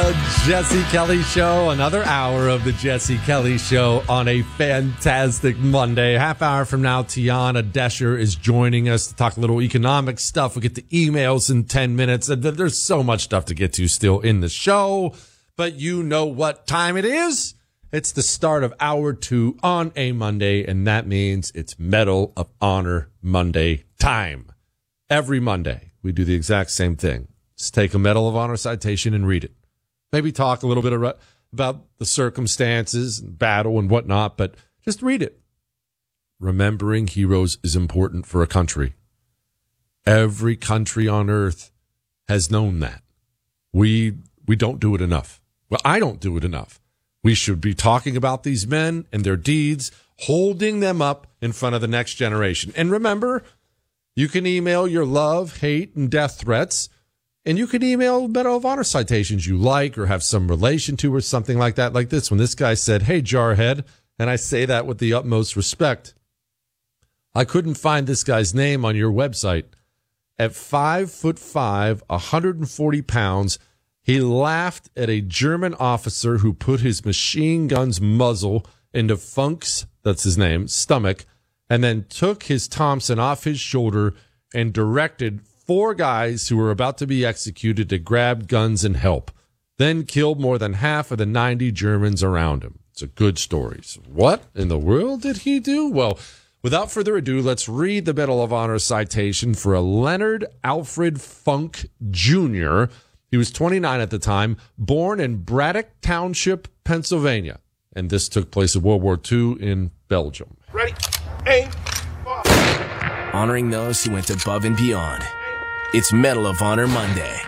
The Jesse Kelly Show, another hour of the Jesse Kelly Show on a fantastic Monday. Half hour from now, Tiana Desher is joining us to talk a little economic stuff. We'll get to emails in 10 minutes. There's so much stuff to get to still in the show, but you know what time it is. It's the start of hour 2 on a Monday, and that means it's Medal of Honor Monday time. Every Monday, we do the exact same thing. Just take a Medal of Honor citation and read it. Maybe talk a little bit about the circumstances and battle and whatnot, but just read it. Remembering heroes is important for a country. Every country on earth has known that. We don't do it enough. Well, I don't do it enough. We should be talking about these men and their deeds, holding them up in front of the next generation. And remember, you can email your love, hate, and death threats, and you can email Medal of Honor citations you like or have some relation to or something like that, like this one. This guy said, "Hey, Jarhead," and I say that with the utmost respect. "I couldn't find this guy's name on your website. At 5'5", 140 pounds, he laughed at a German officer who put his machine gun's muzzle into Funk's, that's his name, stomach, and then took his Thompson off his shoulder and directed 4 guys who were about to be executed to grab guns and help, then killed more than half of the 90 Germans around him." It's a good story. So what in the world did he do? Well, without further ado, let's read the Medal of Honor citation for a Leonard Alfred Funk Jr., He was 29 at the time, born in Braddock Township, Pennsylvania. And this took place in World War II in Belgium. Ready, aim, fire. Honoring those who went above and beyond. It's Medal of Honor Monday.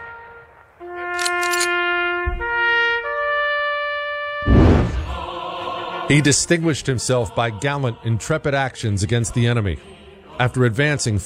He distinguished himself by gallant, intrepid actions against the enemy. After advancing